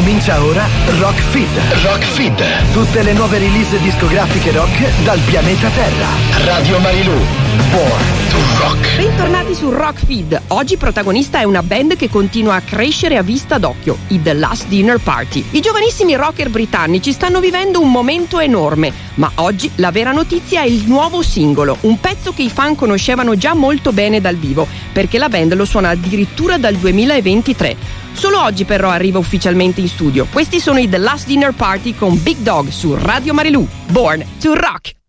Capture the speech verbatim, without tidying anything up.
Comincia ora Rock Feed. Rock Feed. Tutte le nuove release discografiche rock dal pianeta Terra. Radio Marilù. Born to Rock. Bentornati su Rock Feed. Oggi protagonista è una band che continua a crescere a vista d'occhio, i The Last Dinner Party. I giovanissimi rocker britannici stanno vivendo un momento enorme, ma oggi la vera notizia è il nuovo singolo, un pezzo che i fan conoscevano già molto bene dal vivo, perché la band lo suona addirittura dal duemilaventitré. Solo oggi però arriva ufficialmente in studio. Questi sono i The Last Dinner Party con Big Dog su Radio Marilù. Born to Rock.